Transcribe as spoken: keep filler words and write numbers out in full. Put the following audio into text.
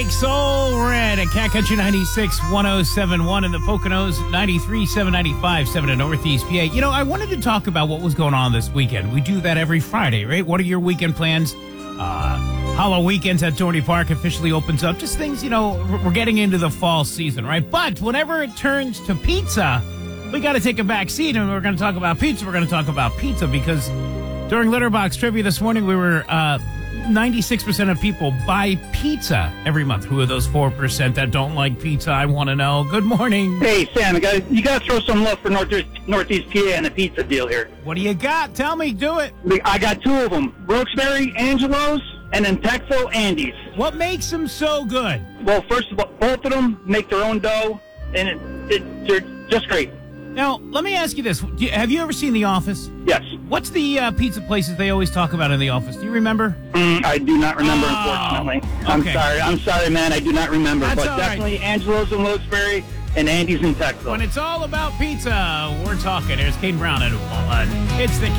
Like Soul Red at Cat Country ninety-six point one oh seven point one in the Poconos, ninety-three point seven, ninety-five point seven in Northeast P A. You know, I wanted to talk about what was going on this weekend. We do that every Friday, right? What are your weekend plans? Uh, Hollow Weekends at Dorney Park officially opens up. Just things, you know, we're getting into the fall season, right? But whenever it turns to pizza, we got to take a back seat, and we're going to talk about pizza. We're going to talk about pizza because during Litterbox Trivia this morning, we were... Uh, ninety-six percent of people buy pizza every month. Who are those four percent that don't like pizza? I want to know. Good morning. Hey, Sam, you got you got to throw some love for Northeast, Northeast P A and the pizza deal here. What do you got? Tell me. Do it. I got two of them, Roxbury, Angelo's, and then Texel, Andy's. What makes them so good? Well, first of all, both of them make their own dough, and it, it, they're just great. Now, let me ask you this. Do you, have you ever seen The Office? Yes. What's the uh, pizza places they always talk about in The Office? Do you remember? Mm, I do not remember, oh, unfortunately. I'm okay. sorry. I'm sorry, man. I do not remember. That's but all definitely right. Angelo's and Roxbury and Andy's in Texel. When it's all about pizza, we're talking. There's Kane Brown at one. It's the